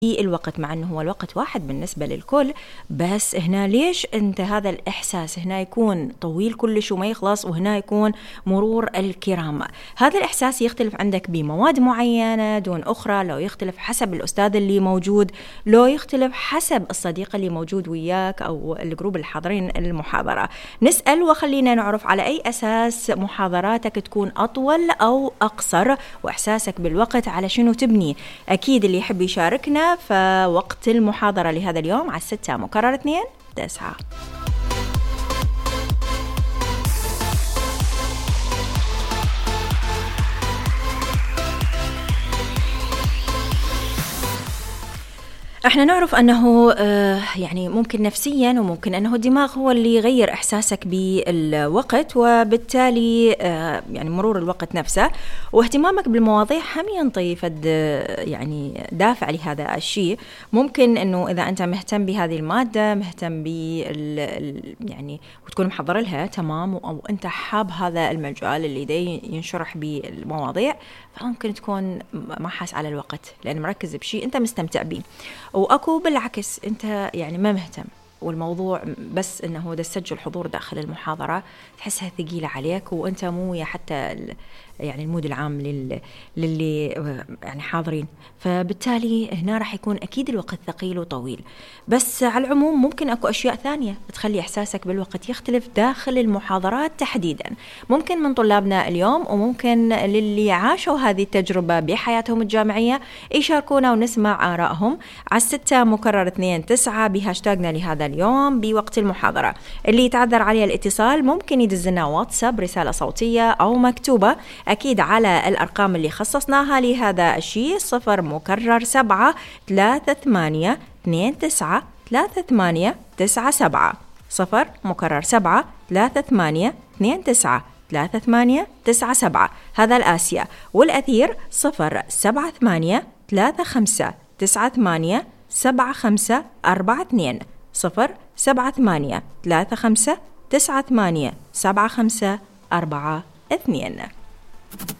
الوقت، مع أنه هو الوقت واحد بالنسبة للكل، بس هنا ليش أنت هذا الإحساس هنا يكون طويل كلش وما يخلص، وهنا يكون مرور الكرام. هذا الإحساس يختلف عندك بمواد معينة دون أخرى، لو يختلف حسب الأستاذ اللي موجود، لو يختلف حسب الصديق اللي موجود وياك أو الجروب الحاضرين المحاضرة. نسأل وخلينا نعرف على أي أساس محاضراتك تكون أطول أو أقصر، وإحساسك بالوقت على شنو تبني. أكيد اللي يحب يشاركنا فوقت المحاضرة لهذا اليوم على 6 مكرر 2-9. احنا نعرف انه يعني ممكن نفسيا وممكن انه الدماغ هو اللي يغير احساسك بالوقت، وبالتالي يعني مرور الوقت نفسه واهتمامك بالمواضيع هم ينطي فد يعني دافع لهذا الشيء. ممكن انه اذا انت مهتم بهذه المادة، مهتم يعني وتكون محضر لها تمام، او انت حاب هذا المجال اللي دي ينشرح بالمواضيع، فممكن تكون ما حاس على الوقت لان مركز بشيء انت مستمتع به. وأكو بالعكس أنت يعني ما مهتم، والموضوع بس أنه ده سجل حضور داخل المحاضرة تحسها ثقيلة عليك، وأنت مو حتى يعني المود العام للي يعني حاضرين، فبالتالي هنا راح يكون أكيد الوقت ثقيل وطويل. بس على العموم ممكن أكو أشياء ثانية تخلي إحساسك بالوقت يختلف داخل المحاضرات تحديدا، ممكن من طلابنا اليوم وممكن للي عاشوا هذه التجربة بحياتهم الجامعية يشاركونا ونسمع آرائهم على 6 مكرر 2-9 بهاشتاجنا لهذا اليوم بوقت المحاضرة. اللي يتعذر عليه الاتصال ممكن يدزلنا واتساب رسالة صوتية أو مكتوبة، أكيد على الأرقام اللي خصصناها لهذا الشيء: 0 مكرر 7 3 8 2 9 3 8 9 7 0 مكرر 7 3 8 2 9 3 8 9 7. هذا الآسيا. والأثير 0 7 8 3 5 9 8 7 5 4 2 0 7 8 3 5 9 8 7 5 4 2.